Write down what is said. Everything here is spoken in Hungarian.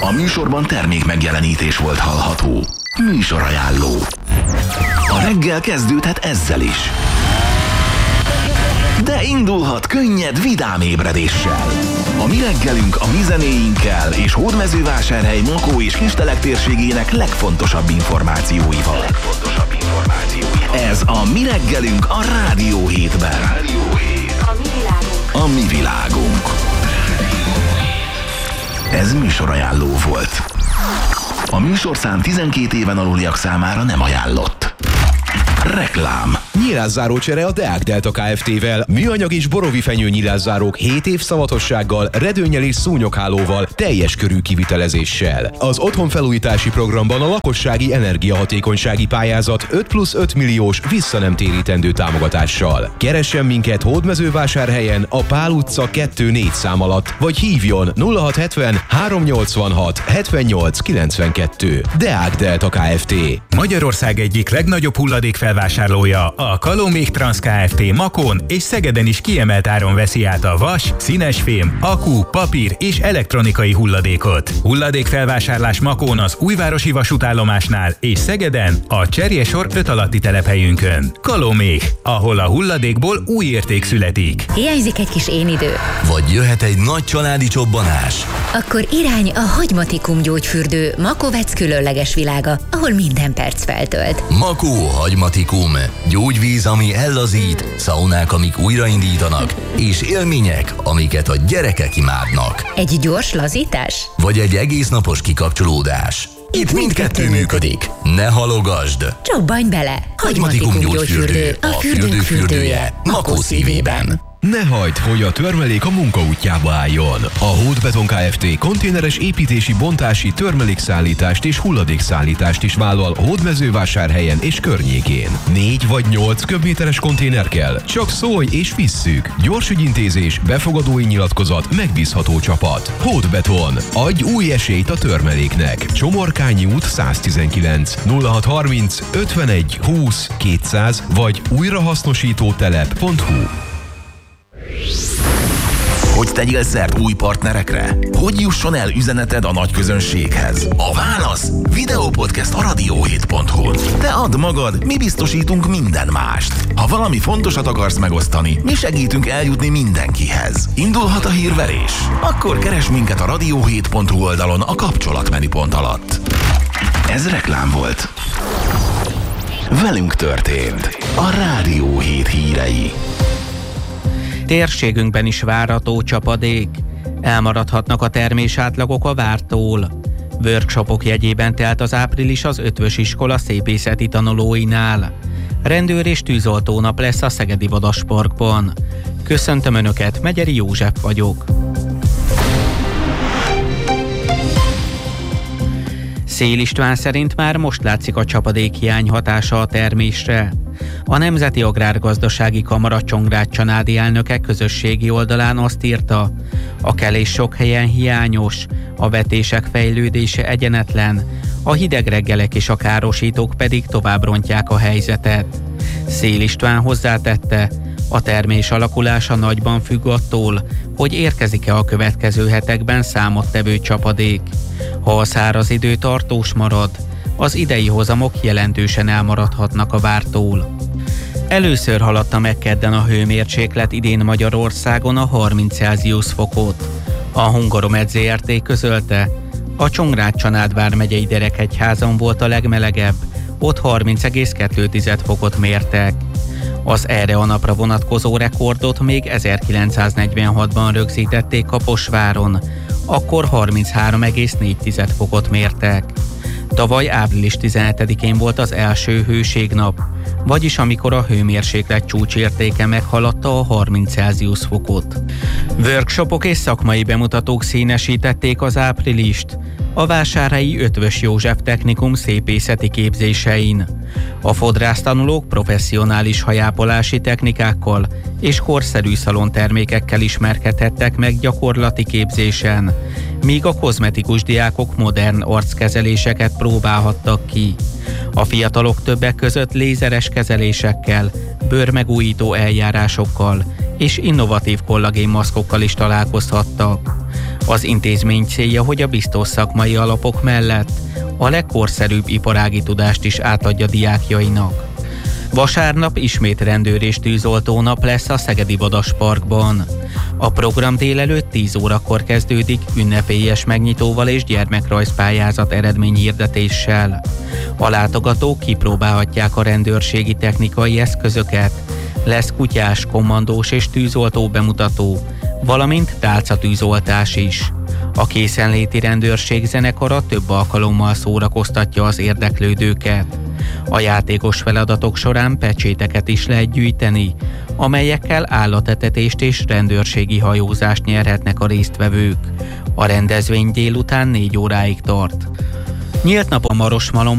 A műsorban termék megjelenítés volt hallható. Műsorajánló. A reggel kezdődhet ezzel is. De indulhat könnyed, vidám ébredéssel. A mi reggelünk a mi zenéinkkel és Hódmezővásárhely, Makó és Kistelek térségének legfontosabb információival. Ez a mi reggelünk a Rádió Hétben. A mi világunk. Ez műsorajánló volt. A műsorszám 12 éven aluliak számára nem ajánlott. Reklám. Nyilászárócsere a Deák Delta Kft-vel. Műanyag és borovifenyő nyilászárók 7 év szavatossággal, redőnnyel és szúnyoghálóval, teljes körű kivitelezéssel. Az otthonfelújítási programban a lakossági energiahatékonysági pályázat 5+5 milliós visszanemtérítendő támogatással. Keressen minket Hódmezővásárhelyen a Pál utca 2-4 szám alatt, vagy hívjon 0670 386 78 92. Deák Delta Kft. Magyarország egyik legnagyobb hulladékfelvásárlója, a Kalómék Transz Kft. Makón és Szegeden is kiemelt áron veszi át a vas, színesfém, akku, papír és elektronikai hulladékot. Hulladékfelvásárlás Makón az Újvárosi vasútállomásnál és Szegeden a Cserjesor 5 alatti telephelyünkön. Kalómék, ahol a hulladékból új érték születik. Hiányzik egy kis énidő? Vagy jöhet egy nagy családi csobbanás? Akkor irány a Hagymatikum gyógyfürdő, Makovec különleges világa, ahol minden perc feltölt. Makó Hagymatikum. Gyógyvíz, ami ellazít, szaunák, amik újraindítanak, és élmények, amiket a gyerekek imádnak. Egy gyors lazítás? Vagy egy egész napos kikapcsolódás. Itt mindkettő működik. Ne halogasd! Csobbanj bele! Hagymatikum gyógyfürdő, a fürdők fürdője, Makó szívében. Ne hagyd, hogy a törmelék a munkaútjába álljon. A Hódbeton Kft. Konténeres építési, bontási, törmelékszállítást és hulladékszállítást is vállal Hódmezővásárhelyen és környékén. 4 vagy 8 köbméteres konténer kell? Csak szólj és visszük. Gyors ügyintézés, befogadói nyilatkozat, megbízható csapat. Hódbeton. Adj új esélyt a törmeléknek. Csomorkányi út 119 0630 51 20 200 vagy újrahasznosítótelep.hu. Hogy tegyél szert új partnerekre? Hogy jusson el üzeneted a nagy közönséghez? A válasz videópodcast a radiohét.hu. Te add magad, mi biztosítunk minden mást. Ha valami fontosat akarsz megosztani, mi segítünk eljutni mindenkihez. Indulhat a hírverés? Akkor keresd minket a radiohét.hu oldalon a kapcsolatmenüpont alatt. Ez reklám volt. Velünk történt a Rádió Hét hírei. Térségünkben is várható csapadék. Elmaradhatnak a termésátlagok a vártól. Workshopok jegyében telt az április az Ötvös iskola szépészeti tanulóinál. Rendőr és tűzoltónap lesz a Szegedi Vadasparkban. Köszöntöm Önöket, Megyeri József vagyok. Szél István szerint már most látszik a csapadékhiány hatása a termésre. A Nemzeti Agrárgazdasági Kamara Csongrád-Csanádi elnöke közösségi oldalán azt írta, a kelés sok helyen hiányos, a vetések fejlődése egyenetlen, a hideg reggelek és a károsítók pedig tovább rontják a helyzetet. Szél István hozzátette, a termés alakulása nagyban függ attól, hogy érkezik-e a következő hetekben számottevő csapadék. Ha a száraz idő tartós marad, az idei hozamok jelentősen elmaradhatnak a vártól. Először haladta meg kedden a hőmérséklet idén Magyarországon a 30 Celsius fokot. A Hungaromed Zrt. Közölte, a Csongrád-Csanád vármegyei Derekegyházon volt a legmelegebb, ott 30,2 fokot mértek. Az erre a napra vonatkozó rekordot még 1946-ban rögzítették Kaposváron, akkor 33,4 fokot mértek. Tavaly április 17-én volt az első hőségnap, vagyis amikor a hőmérséklet csúcsértéke meghaladta a 30 Celsius fokot. Workshopok és szakmai bemutatók színesítették az áprilist a vásárhelyi Ötvös József Technikum szépészeti képzésein. A fodrásztanulók professzionális hajápolási technikákkal és korszerű szalontermékekkel ismerkedhettek meg gyakorlati képzésen, míg a kozmetikus diákok modern arckezeléseket próbálhattak ki. A fiatalok többek között lézeres kezelésekkel, bőrmegújító eljárásokkal és innovatív kollagénmaszkokkal is találkozhattak. Az intézmény célja, hogy a biztos szakmai alapok mellett a legkorszerűbb iparági tudást is átadja diákjainak. Vasárnap ismét rendőr és tűzoltó nap lesz a Szegedi Vadasparkban. A program délelőtt 10 órakor kezdődik ünnepélyes megnyitóval és gyermekrajzpályázat eredményhirdetéssel. A látogatók kipróbálhatják a rendőrségi technikai eszközöket, lesz kutyás, kommandós és tűzoltó bemutató, valamint tálcatűzoltás is. A készenléti rendőrség zenekara több alkalommal szórakoztatja az érdeklődőket. A játékos feladatok során pecséteket is lehet gyűjteni, amelyekkel állatetetést és rendőrségi hajózást nyerhetnek a résztvevők. A rendezvény délután 4 óráig tart. Nyílt nap a Marosmalom